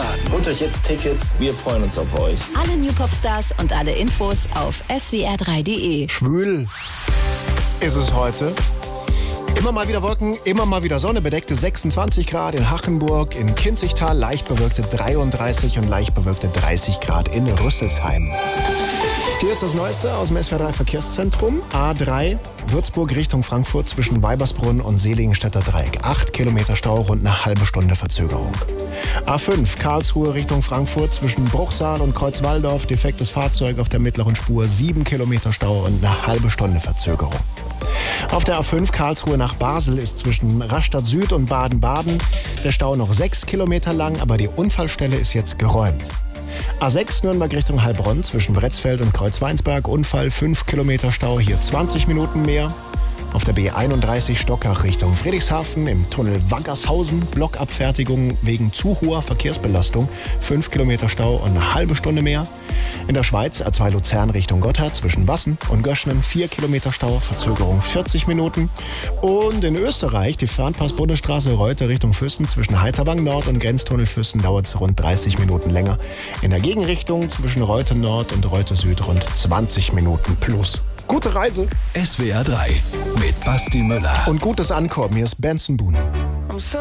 Baden. Holt euch jetzt Tickets. Wir freuen uns auf euch. Alle New Popstars und alle Infos auf swr3.de. Schwül ist es heute. Immer mal wieder Wolken, immer mal wieder Sonne, bedeckte 26 Grad in Hachenburg, in Kinzigtal, leicht bewölkte 33 und leicht bewölkte 30 Grad in Rüsselsheim. Hier ist das Neueste aus dem SWR3 Verkehrszentrum. A3 Würzburg Richtung Frankfurt zwischen Weibersbrunn und Seligenstädter Dreieck. 8 Kilometer Stau, rund eine halbe Stunde Verzögerung. A5 Karlsruhe Richtung Frankfurt zwischen Bruchsal und Kreuzwaldorf. Defektes Fahrzeug auf der mittleren Spur. 7 Kilometer Stau und eine halbe Stunde Verzögerung. Auf der A5 Karlsruhe nach Basel ist zwischen Rastatt Süd und Baden-Baden der Stau noch 6 Kilometer lang, aber die Unfallstelle ist jetzt geräumt. A6 Nürnberg Richtung Heilbronn zwischen Bretzfeld und Kreuzweinsberg. Unfall, 5 Kilometer Stau, hier 20 Minuten mehr. Auf der B31 Stockach Richtung Friedrichshafen im Tunnel Waggershausen. Blockabfertigung wegen zu hoher Verkehrsbelastung. 5 Kilometer Stau und eine halbe Stunde mehr. In der Schweiz A2 Luzern Richtung Gotthard zwischen Wassen und Göschnen. 4 Kilometer Stau, Verzögerung 40 Minuten. Und in Österreich die Fernpass-Bundesstraße Reuter Richtung Füssen zwischen Heiterwang Nord und Grenztunnel Füssen dauert es rund 30 Minuten länger. In der Gegenrichtung zwischen Reuter Nord und Reuter Süd rund 20 Minuten plus. Gute Reise. SWR 3 mit Basti Müller. Und gutes Ankommen. Hier ist Benson Boone.